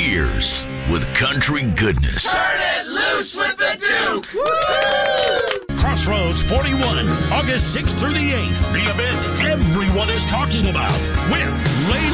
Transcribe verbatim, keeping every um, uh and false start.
ears with country goodness. Turn it loose with the Duke! Woo! Crossroads forty-one, August sixth through the eighth. The event everyone is talking about with Lane